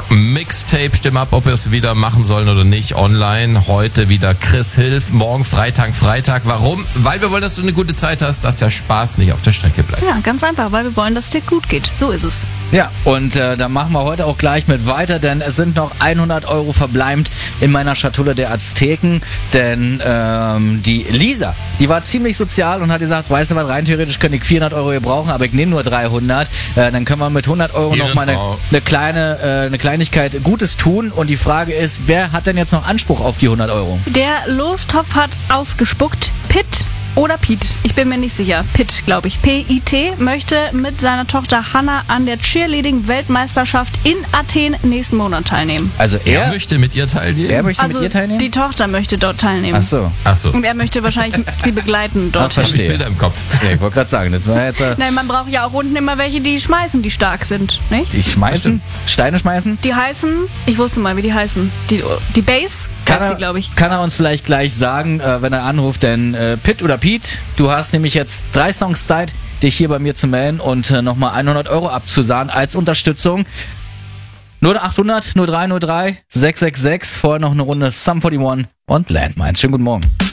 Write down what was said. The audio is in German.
Mixtape. Stimm ab, ob wir es wieder machen sollen oder nicht. Online. Heute wieder Chris Hilf. Morgen Freitag. Warum? Weil wir wollen, dass du eine gute Zeit hast, dass der Spaß nicht auf der Strecke bleibt. Ja, ganz einfach, weil wir wollen, dass es dir gut geht. So ist es. Ja, und dann machen wir heute auch gleich mit weiter, denn es sind noch 100 Euro verbleibt in meiner Schatulle der Azteken, denn die Lisa, die war ziemlich sozial und hat gesagt, weißt du was, rein theoretisch könnte ich 400 Euro hier brauchen, aber ich nehme nur 300, dann können wir mit 100 Euro noch mal eine Kleinigkeit Gutes tun und die Frage ist, wer hat denn jetzt noch Anspruch auf die 100 Euro? Der Lostopf hat ausgespuckt, Pitt oder Pete, ich bin mir nicht sicher. Pitt, glaube ich. P-I-T möchte mit seiner Tochter Hannah an der Cheerleading-Weltmeisterschaft in Athen nächsten Monat teilnehmen. Also Er möchte mit ihr teilnehmen? Er möchte mit ihr teilnehmen? Die Tochter möchte dort teilnehmen. Ach so. Und er möchte wahrscheinlich sie begleiten dort. Ich habe Bilder im Kopf. Ja, ich wollte gerade sagen, das war jetzt... Nein, man braucht ja auch unten immer welche, die schmeißen, die stark sind, nicht? Die schmeißen? Steine schmeißen? Die heißen, ich wusste mal, wie die heißen. Die Base heißt die, glaube ich. Kann er uns vielleicht gleich sagen, wenn er anruft, denn Pitt oder Pete, du hast nämlich jetzt 3 Songs Zeit, dich hier bei mir zu melden und nochmal 100 Euro abzusahen als Unterstützung. 0800 0303 666, vorher noch eine Runde Sum 41 und Landmines. Schönen guten Morgen.